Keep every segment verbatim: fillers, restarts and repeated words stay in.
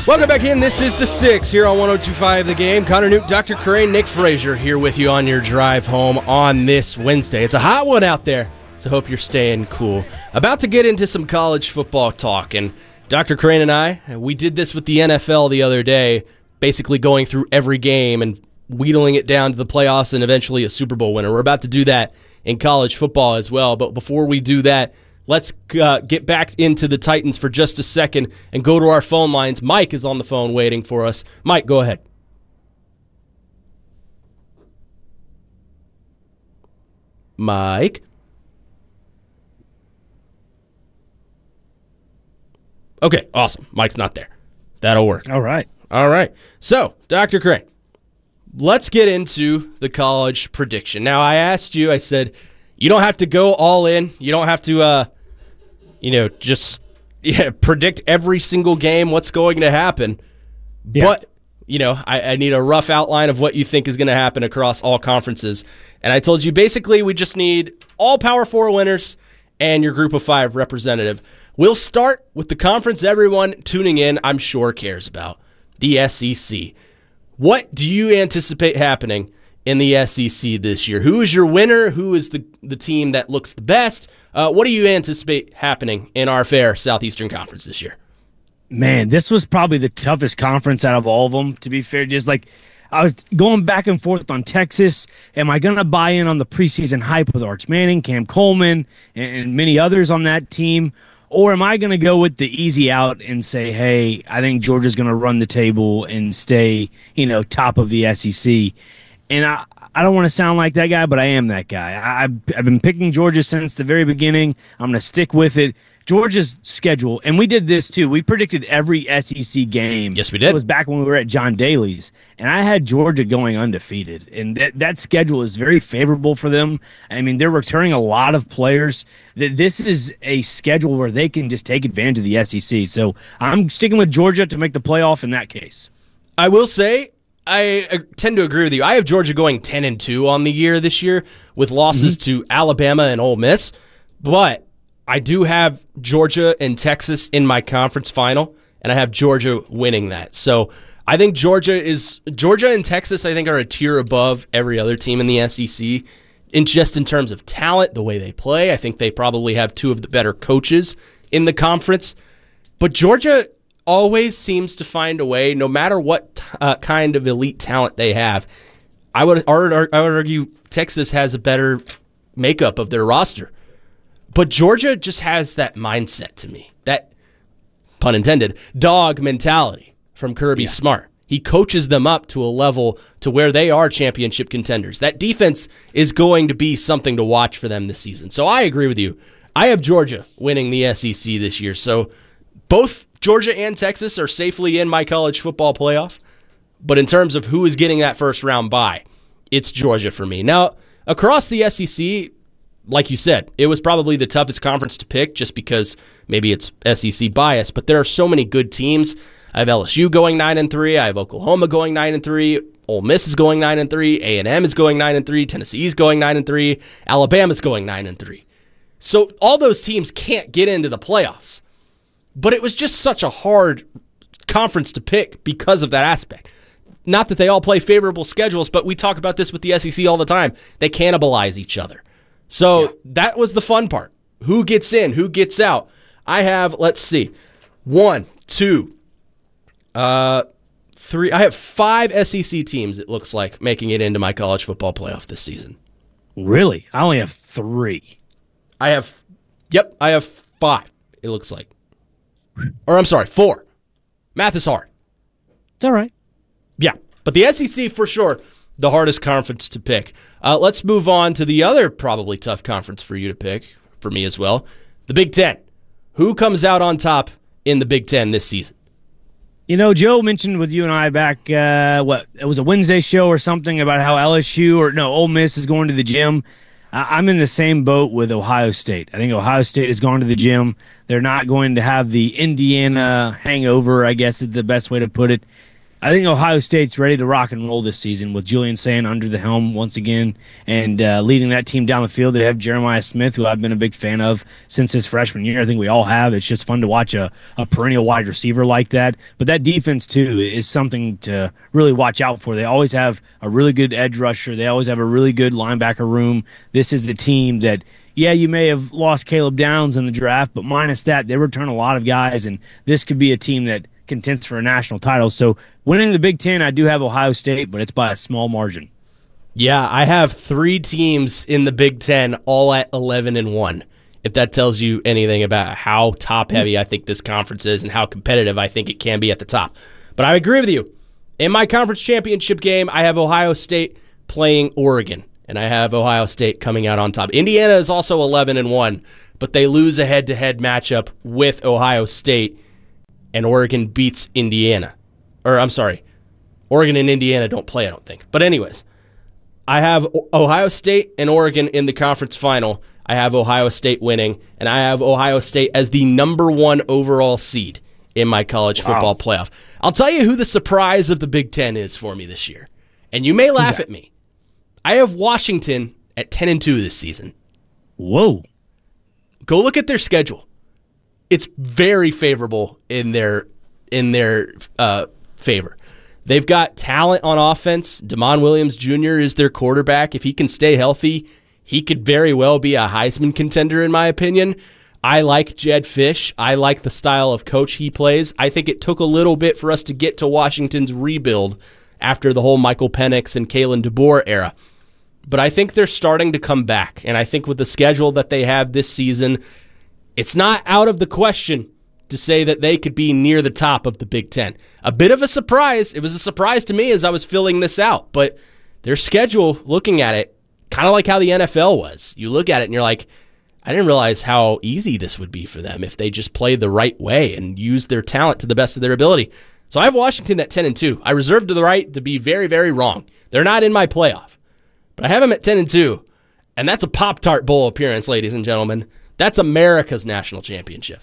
Welcome back in. This is The Six here on one oh two point five The Game. Connor Newt, Doctor Crane, Nick Frazier here with you on your drive home on this Wednesday. It's a hot one out there, so hope you're staying cool. About to get into some college football talk, and Doctor Crane and I, we did this with the N F L the other day, basically going through every game and wheedling it down to the playoffs and eventually a Super Bowl winner. We're about to do that in college football as well, but before we do that, let's uh, get back into the Titans for just a second and go to our phone lines. Mike is on the phone waiting for us. Mike, go ahead. Mike? Okay, awesome. Mike's not there. That'll work. All right. All right. So, Doctor Crane, let's get into the college prediction. Now, I asked you, I said, you don't have to go all in. You don't have to, uh, you know, just yeah, predict every single game what's going to happen. Yeah. But, you know, I, I need a rough outline of what you think is going to happen across all conferences. And I told you basically we just need all Power Four winners and your Group of Five representative. We'll start with the conference everyone tuning in, I'm sure, cares about, the S E C. What do you anticipate happening in the S E C this year? Who is your winner? Who is the, the team that looks the best? Uh, what do you anticipate happening in our fair Southeastern Conference this year? Man, this was probably the toughest conference out of all of them, to be fair. Just like I was going back and forth on Texas. Am I going to buy in on the preseason hype with Arch Manning, Cam Coleman, and, and many others on that team? Or am I going to go with the easy out and say, hey, I think Georgia's going to run the table and stay, you know, top of the S E C? And I, I don't want to sound like that guy, but I am that guy. I, I've, I've been picking Georgia since the very beginning. I'm going to stick with it. Georgia's schedule, and we did this too. We predicted every S E C game. Yes, we did. It was back when we were at John Daly's, and I had Georgia going undefeated. And that, that schedule is very favorable for them. I mean, they're returning a lot of players. This is a schedule where they can just take advantage of the S E C. So I'm sticking with Georgia to make the playoff in that case. I will say, I tend to agree with you. I have Georgia going ten and two on the year this year with losses mm-hmm. to Alabama and Ole Miss, but I do have Georgia and Texas in my conference final, and I have Georgia winning that. So I think Georgia is Georgia and Texas, I think, are a tier above every other team in the S E C, in just in terms of talent, the way they play. I think they probably have two of the better coaches in the conference. But Georgia always seems to find a way, no matter what uh, kind of elite talent they have. I would, I would argue Texas has a better makeup of their roster. But Georgia just has that mindset to me, that, pun intended, dog mentality from Kirby yeah. Smart. He coaches them up to a level to where they are championship contenders. That defense is going to be something to watch for them this season. So I agree with you. I have Georgia winning the S E C this year. So both Georgia and Texas are safely in my college football playoff. But in terms of who is getting that first round bye, it's Georgia for me. Now, across the S E C, like you said, it was probably the toughest conference to pick just because maybe it's S E C bias, but there are so many good teams. I have L S U going nine and three, I have Oklahoma going nine and three, Ole Miss is going nine and three, A and M is going nine and three, Tennessee is going nine and three, Alabama's going nine and three. So all those teams can't get into the playoffs. But it was just such a hard conference to pick because of that aspect. Not that they all play favorable schedules, but we talk about this with the S E C all the time. They cannibalize each other. So yeah. that was the fun part. Who gets in? Who gets out? I have, let's see, one, two, uh, three. I have five S E C teams, it looks like, making it into my college football playoff this season. Really? I only have three. I have, yep, I have five, it looks like. Or I'm sorry, four. Math is hard. It's all right. Yeah, but the S E C for sure, the hardest conference to pick. Uh, let's move on to the other probably tough conference for you to pick, for me as well, the Big Ten. Who comes out on top in the Big Ten this season? You know, Joe mentioned with you and I back, uh, what, it was a Wednesday show or something about how L S U or, no, Ole Miss is going to the gym. I'm in the same boat with Ohio State. I think Ohio State has gone to the gym. They're not going to have the Indiana hangover, I guess is the best way to put it. I think Ohio State's ready to rock and roll this season with Julian Sand under the helm once again and uh, leading that team down the field. They have Jeremiah Smith, who I've been a big fan of since his freshman year. I think we all have. It's just fun to watch a, a perennial wide receiver like that. But that defense, too, is something to really watch out for. They always have a really good edge rusher. They always have a really good linebacker room. This is a team that, yeah, you may have lost Caleb Downs in the draft, but minus that, they return a lot of guys, and this could be a team that contends for a national title. So winning the Big Ten, I do have Ohio State, but it's by a small margin. Yeah, I have three teams in the Big Ten, all at eleven and one. If that tells you anything about how top heavy I think this conference is and how competitive I think it can be at the top. But I agree with you. In my conference championship game, I have Ohio State playing Oregon, and I have Ohio State coming out on top. Indiana is also eleven and one, but they lose a head-to-head matchup with Ohio State, and Oregon beats Indiana. Or, I'm sorry, Oregon and Indiana don't play, I don't think. But anyways, I have Ohio State and Oregon in the conference final. I have Ohio State winning, and I have Ohio State as the number one overall seed in my college Wow. football playoff. I'll tell you who the surprise of the Big Ten is for me this year. And you may laugh at me. I have Washington at ten and two this season. Whoa. Go look at their schedule. It's very favorable in their in their uh, favor. They've got talent on offense. Damon Williams Junior is their quarterback. If he can stay healthy, he could very well be a Heisman contender, in my opinion. I like Jed Fish. I like the style of coach he plays. I think it took a little bit for us to get to Washington's rebuild after the whole Michael Penix and Kalen DeBoer era. But I think they're starting to come back. And I think with the schedule that they have this season, it's not out of the question to say that they could be near the top of the Big Ten. A bit of a surprise. It was a surprise to me as I was filling this out. But their schedule, looking at it, kind of like how the N F L was. You look at it and you're like, I didn't realize how easy this would be for them if they just played the right way and used their talent to the best of their ability. So I have Washington at ten and two. I reserve the right to be very, very wrong. They're not in my playoff. But I have them at ten and two. And that's a Pop-Tart Bowl appearance, ladies and gentlemen. That's America's national championship.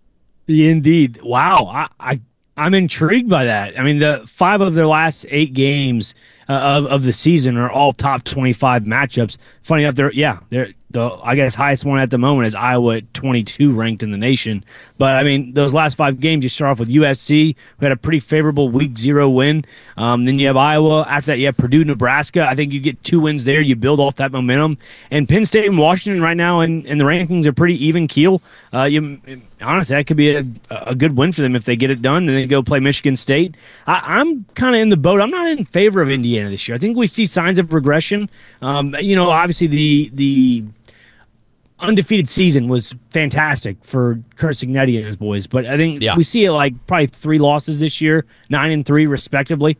Indeed. Wow. I, I, I'm intrigued by that. I mean, the five of their last eight games uh, of, of the season are all top twenty-five matchups. Funny enough, they're, yeah, they're the, I guess, highest one at the moment is Iowa at twenty-two ranked in the nation. But, I mean, those last five games, you start off with U S C, who had a pretty favorable week zero win. Um, then you have Iowa. After that, you have Purdue, Nebraska. I think you get two wins there. You build off that momentum. And Penn State and Washington right now in, in the rankings are pretty even keel. Uh, you, honestly, that could be a, a good win for them if they get it done and then go play Michigan State. I, I'm kind of in the boat. I'm not in favor of Indiana this year. I think we see signs of regression. Um, you know, obviously the the undefeated season was fantastic for Kurt Signetti and his boys, but I think yeah. we see it like probably three losses this year, nine and three respectively.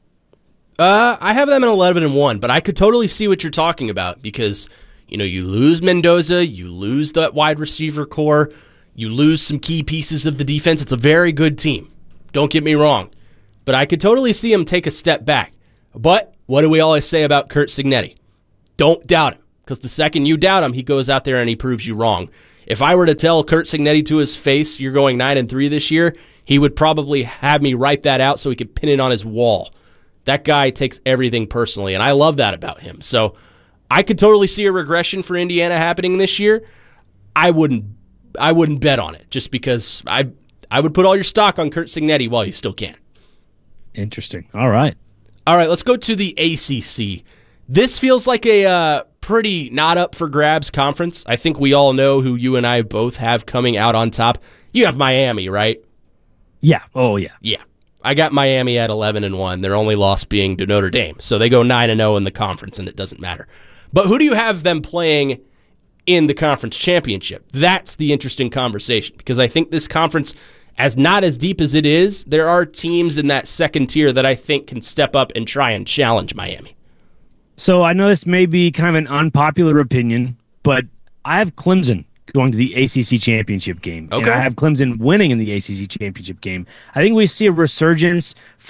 Uh, I have them at eleven and one, but I could totally see what you're talking about because, you know, you lose Mendoza, you lose that wide receiver core, you lose some key pieces of the defense. It's a very good team. Don't get me wrong. But I could totally see him take a step back. But what do we always say about Kurt Signetti? Don't doubt him, because the second you doubt him, he goes out there and he proves you wrong. If I were to tell Kurt Signetti to his face, you're going nine and three this year, he would probably have me write that out so he could pin it on his wall. That guy takes everything personally, and I love that about him. So I could totally see a regression for Indiana happening this year. I wouldn't I wouldn't bet on it just because I I would put all your stock on Kurt Signetti while you still can. Interesting. All right. All right, let's go to the A C C. This feels like a uh, pretty not up for grabs conference. I think we all know who you and I both have coming out on top. You have Miami, right? Yeah. Oh, yeah. Yeah. I got Miami at eleven and one. Their only loss being to Notre Dame. So they go nine and oh in the conference, and it doesn't matter. But who do you have them playing in the conference championship? That's the interesting conversation, because I think this conference, as not as deep as it is, there are teams in that second tier that I think can step up and try and challenge Miami. So I know this may be kind of an unpopular opinion, but I have Clemson going to the A C C championship game. Okay. And I have Clemson winning in the A C C championship game. I think we see a resurgence